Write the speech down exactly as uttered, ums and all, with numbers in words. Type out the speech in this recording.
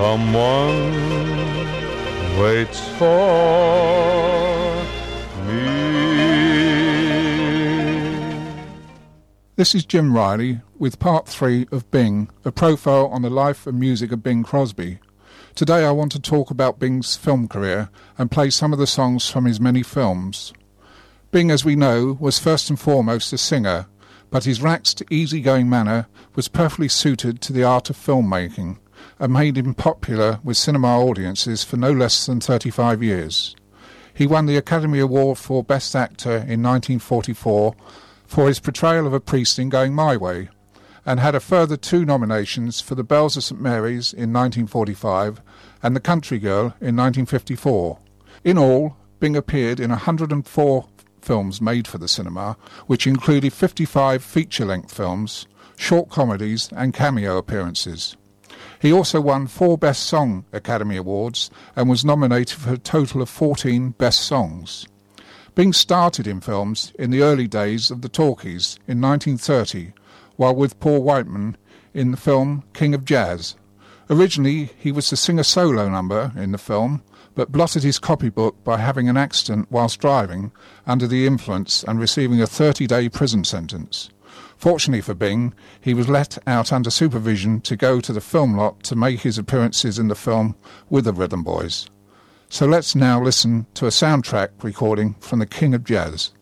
Someone waits for me. This is Jim Riley with part three of Bing, a profile on the life and music of Bing Crosby. Today I want to talk about Bing's film career and play some of the songs from his many films. Bing, as we know, was first and foremost a singer, but his relaxed, easygoing manner was perfectly suited to the art of filmmaking and made him popular with cinema audiences for no less than thirty-five years. He won the Academy Award for Best Actor in nineteen forty-four for his portrayal of a priest in Going My Way, and had a further two nominations for The Bells of Saint Mary's in nineteen forty-five and The Country Girl in nineteen fifty-four. In all, Bing appeared in one hundred four films made for the cinema, which included fifty-five feature-length films, short comedies and cameo appearances. He also won four Best Song Academy Awards and was nominated for a total of fourteen Best Songs. Bing started in films in the early days of the talkies in nineteen thirty, while with Paul Whiteman in the film King of Jazz. Originally, he was to sing a solo number in the film, but blotted his copybook by having an accident whilst driving under the influence and receiving a thirty-day prison sentence. Fortunately for Bing, he was let out under supervision to go to the film lot to make his appearances in the film with the Rhythm Boys. So let's now listen to a soundtrack recording from the King of Jazz.